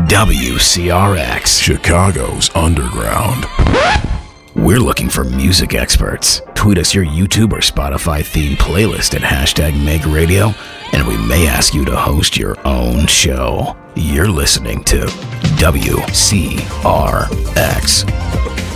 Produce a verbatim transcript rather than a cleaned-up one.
W C R X, Chicago's underground. We're looking for music experts. Tweet us your YouTube or Spotify themed playlist at hashtag Make Radio, and we may ask you to host your own show. You're listening to W C R X.